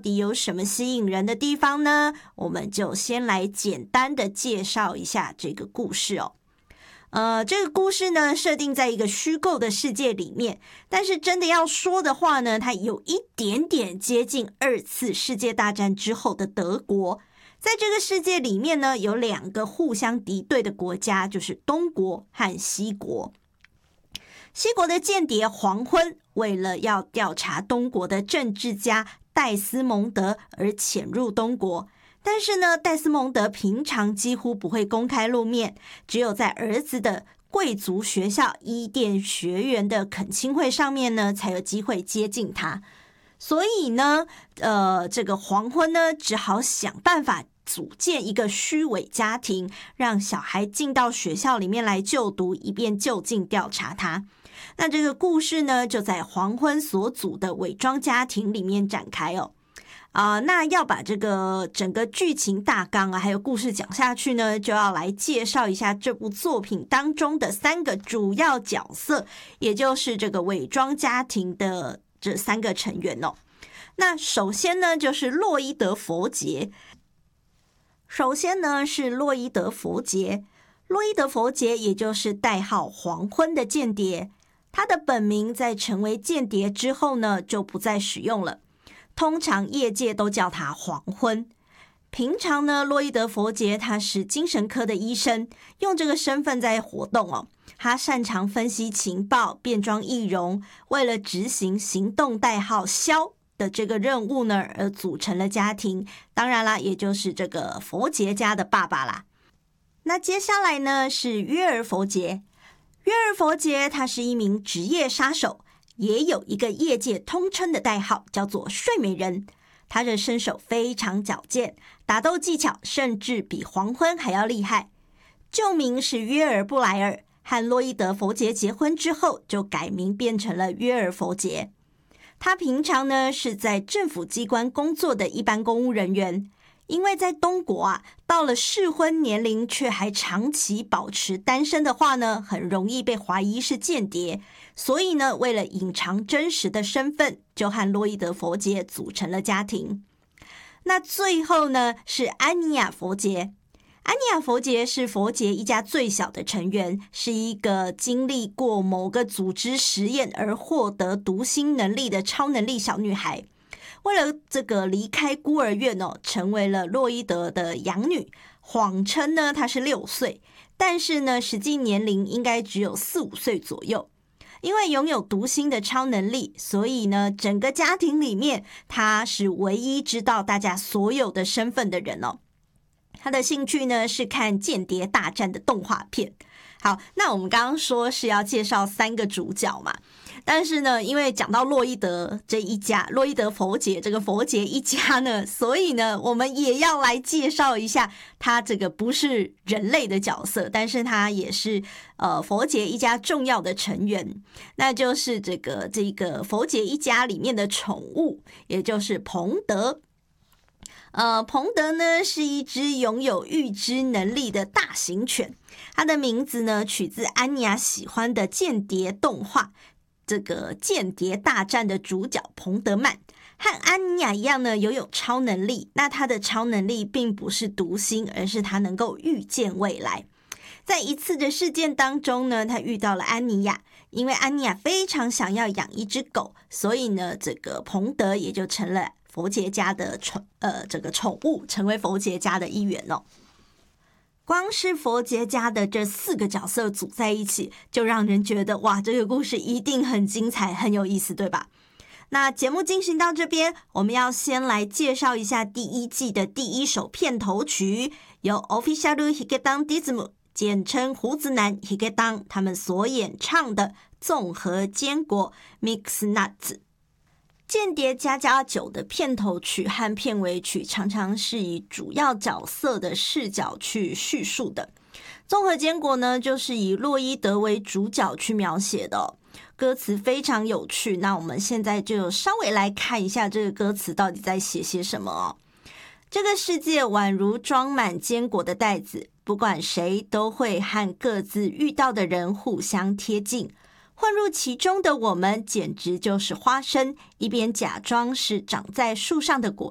底有什么吸引人的地方呢？我们就先来简单的介绍一下这个故事哦。这个故事呢，设定在一个虚构的世界里面，但是真的要说的话呢，它有一点点接近2次世界大战之后的德国。在这个世界里面呢，有2个互相敌对的国家，就是东国和西国。西国的间谍黄昏为了要调查东国的政治家戴斯蒙德而潜入东国，但是呢，戴斯蒙德平常几乎不会公开露面，只有在儿子的贵族学校伊甸学园的恳亲会上面呢，才有机会接近他。所以呢，这个黄昏呢，只好想办法组建一个虚伪家庭，让小孩进到学校里面来就读，以便就近调查他。那这个故事呢，就在黄昏所组的伪装家庭里面展开哦。那要把这个整个剧情大纲还有故事讲下去呢，就要来介绍一下这部作品当中的3个主要角色，也就是这个伪装家庭的这3个成员哦。那首先呢，就是洛伊德·佛杰。洛伊德·佛杰也就是代号黄昏的间谍，他的本名在成为间谍之后呢，就不再使用了。通常业界都叫他黄昏。平常呢，洛伊德·佛杰他是精神科的医生，用这个身份在活动哦。他擅长分析情报，变装易容，为了执行行动代号枭的这个任务呢，而组成了家庭。当然啦，也就是这个佛杰家的爸爸啦。那接下来呢，是约尔·佛杰。约尔·佛杰他是一名职业杀手，也有一个业界通称的代号，叫做睡美人。他的身手非常矫健，打斗技巧甚至比黄昏还要厉害。旧名是约尔·布莱尔，和洛伊德·佛杰结婚之后，就改名变成了约尔·佛杰。他平常呢是在政府机关工作的一般公务人员。因为在东国到了适婚年龄却还长期保持单身的话呢，很容易被怀疑是间谍，所以呢，为了隐藏真实的身份，就和洛伊德·佛杰组成了家庭。那最后呢，是安妮亚·佛杰。安妮亚·佛杰是佛杰一家最小的成员，是一个经历过某个组织实验而获得读心能力的超能力小女孩。为了这个离开孤儿院成为了洛伊德的养女，谎称呢她是6岁，但是呢实际年龄应该只有4、5岁左右。因为拥有读心的超能力，所以呢整个家庭里面她是唯一知道大家所有的身份的人哦。她的兴趣呢是看间谍大战的动画片。好，那我们刚刚说是要介绍3个主角嘛，但是呢，因为讲到洛伊德这一家，洛伊德佛杰这个佛杰一家呢，所以呢，我们也要来介绍一下他这个不是人类的角色，但是他也是佛杰一家重要的成员，那就是这个佛杰一家里面的宠物，也就是彭德。彭德呢是一只拥有预知能力的大型犬，它的名字呢取自安妮亚喜欢的间谍动画，这个间谍大战的主角彭德曼。和安妮亚一样呢，拥有超能力。那他的超能力并不是读心，而是他能够预见未来。在一次的事件当中呢，他遇到了安妮亚，因为安妮亚非常想要养一只狗，所以呢，这个彭德也就成了佛杰家的这个宠物，成为佛杰家的一员哦。光是佛杰家的这4个角色组在一起，就让人觉得哇，这个故事一定很精彩，很有意思，对吧？那节目进行到这边，我们要先来介绍一下第1季的第1首片头曲，由 Official Higedan Dism 简称胡子男 Higedan 他们所演唱的综合坚果 Mix Nuts。间谍加加酒的片头曲和片尾曲常常是以主要角色的视角去叙述的。综合坚果呢，就是以洛伊德为主角去描写的哦。歌词非常有趣，那我们现在就稍微来看一下这个歌词到底在写些什么哦。这个世界宛如装满坚果的袋子，不管谁都会和各自遇到的人互相贴近。混入其中的我们简直就是花生，一边假装是长在树上的果